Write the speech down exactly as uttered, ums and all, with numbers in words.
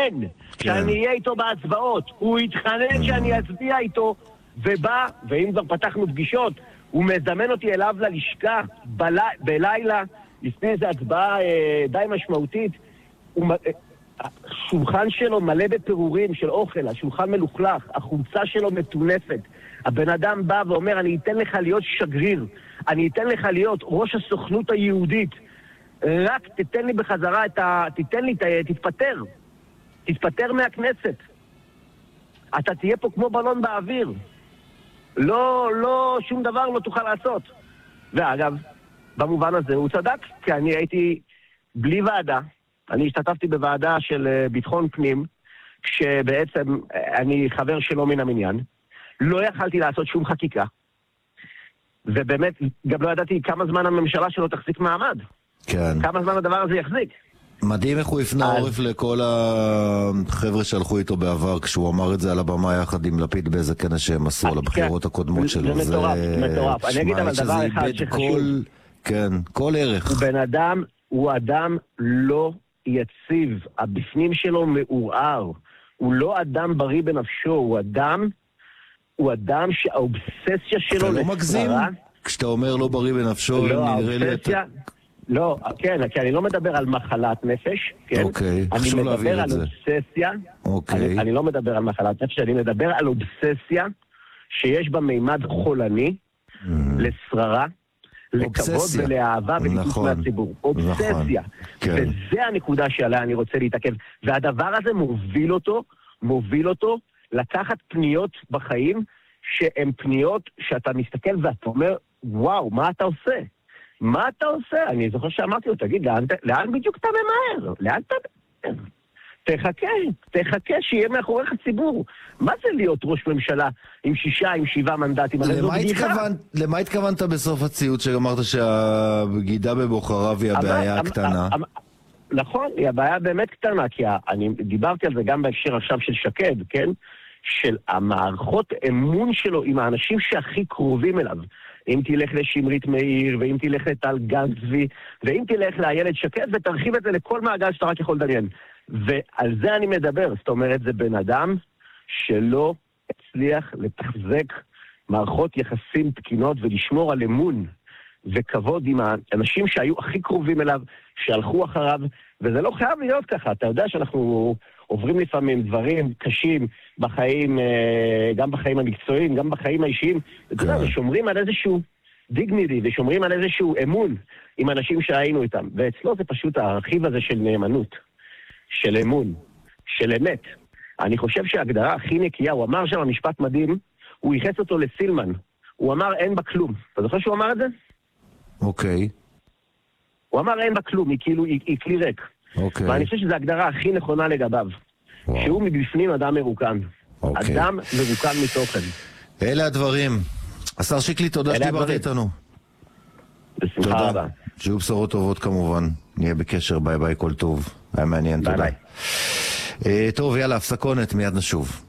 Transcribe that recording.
התחנן שאני אהיה איתו בהצבעות, הוא התחנן שאני אצביע איתו, ובא, ואם כבר פתחנו פגישות, הוא מזמן אותי אליו ללשכה בל... בלילה, לפני איזו הצבעה אה, די משמעותית. הוא... השולחן שלו מלא בפירורים של אוכל, השולחן מלוכלך, החולצה שלו מטונפת. הבן אדם בא ואומר, אני אתן לך להיות שגריר, אני אתן לך להיות ראש הסוכנות היהודית, רק תתן לי בחזרה את ה... תתן לי, תתפטר. תתפטר מהכנסת. אתה תהיה פה כמו בלון באוויר. לא, לא, שום דבר לא תוכל לעשות. ואגב, במובן הזה הוא צדק, כי אני הייתי בלי ועדה. אני השתתפתי בוועדה של ביטחון פנים, כשבעצם אני חבר שלו מן המניין. לא יכלתי לעשות שום חקיקה. ובאמת, גם לא ידעתי כמה זמן הממשלה שלו תחזיק מעמד. כן. כמה זמן הדבר הזה יחזיק. מדהים איך הוא הפנה אז... עורף לכל החבר'ה שהלכו איתו בעבר, כשהוא אמר את זה על הבמה יחד עם לפיד באיזה כנס שהם עשו על הבחירות הקודמות שלו. זה מטורף, מטורף. אני אגיד אבל דבר אחד שחשוב. כן, כל ערך. הוא בן אדם, הוא אדם לא יציב. הבפנים שלו מעורער. הוא לא אדם בריא בנפשו, הוא אדם, הוא אדם שהאובססיה שלו... אתה לא מגזים? כשאתה אומר לא בריא בנפשו, לא, נראה לי... האובססיה... לא, כן, כי אני לא מדבר על מחלת נפש, כן? אוקיי, חשוב להעביר את זה. אני מדבר על אובססיה, אוקיי. אני, אני לא מדבר על מחלת נפש, אני מדבר על אובססיה שיש בה מימד חולני, mm. לשררה, לכבוד ולאהבה ולתות נכון, מהציבור. אובססיה. נכון, כן. וזה הנקודה שעליה אני רוצה להתעכב. והדבר הזה מוביל אותו, מוביל אותו לקחת פניות בחיים, שהן פניות שאתה מסתכל ואתה אומר, וואו, מה אתה עושה? מה אתה עושה? אני זוכר שאמרתי לו, תגיד, לאן, לאן בדיוק אתה ממהר? לאן אתה... תחכה, תחכה שיהיה מאחוריך ציבור. מה זה להיות ראש ממשלה עם שישה, עם שבעה מנדטים? למה, התכוון, למה התכוונת בסוף הציוץ שאמרת שהבגידה בבוחריו היא הבעיה הקטנה? נכון, היא הבעיה באמת קטנה, כי אני דיברתי על זה גם בהקשר עכשיו של שקד, כן? של המערכות אמון שלו עם האנשים שהכי קרובים אליו. אם תלך לשמרית מאיר, ואם תלך לטל גנצבי, ואם תלך לאיילת שקד, ותרחיב את זה לכל מעגל שאתה רק יכול לדמיין. ועל זה אני מדבר. זאת אומרת, זה בן אדם שלא הצליח לתחזק מערכות יחסים תקינות ולשמור על אמון וכבוד עם האנשים שהיו הכי קרובים אליו, שהלכו אחריו, וזה לא חייב להיות ככה. אתה יודע שאנחנו עוברים לפעמים דברים קשים בחיים, גם בחיים המקצועיים, גם בחיים האישיים, אתה יודע, ושומרים על איזשהו דיגניטי, ושומרים על איזשהו אמון עם אנשים שהיינו איתם. ואצלו זה פשוט הרכיב הזה של נאמנות, של אמון, של אמת. אני חושב שההגדרה הכי נקייה, הוא אמר שם משפט מדהים, הוא ייחס אותו לסילמן. הוא אמר אין בה כלום. אתה זוכר שהוא אמר את זה? אוקיי. הוא אמר אין בה כלום, היא כאילו, היא, היא כלי ריק. אוקיי. ואני חושב שזו ההגדרה הכי נכונה לגביו. וואו. שהוא מבפנים אדם מרוקן. אוקיי. אדם מרוקן מתוכן. אלה הדברים. השר שיקלי, תודה שדיברת איתנו. בשמחה רבה. שיהיו בשורות טובות כמובן. נהיה בקשר, ביי ביי, כל טוב. היה מעניין, תודה. ביי ביי. טוב, יאללה, הפסקונת, מיד נשוב.